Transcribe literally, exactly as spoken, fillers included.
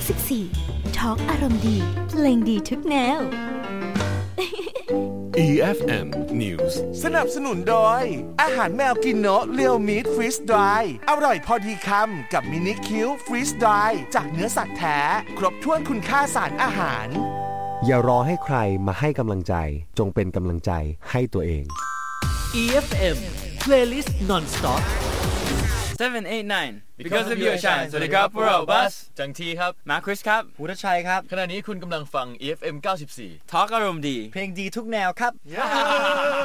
สิบสี่ Talk อารมณ์ดีเพลงดีทุกแนวอี เอฟ เอ็ม News สนับสนุนโดยอาหารแมวกินโนะเรียวมีทฟรีสดรายอร่อยพอดีคำกับมินิคิวฟรีสดรายจากเนื้อสัตว์แท้ครบถ้วนคุณค่าสารอาหารอย่ารอให้ใครมาให้กำลังใจจงเป็นกำลังใจให้ตัวเองอี เอฟ เอ็ม Playlist Non-Stop เจ็ด แปด เก้า Because of you I shine สวัสดีครับพวกเราบัสจังทีครับมาร์คคริสครับพุทธชัยครับขณะนี้คุณกำลังฟัง อี เอฟ เอ็ม เก้าสิบสี่ Talk อารมณ์ดีเพลงดีทุกแนวครับ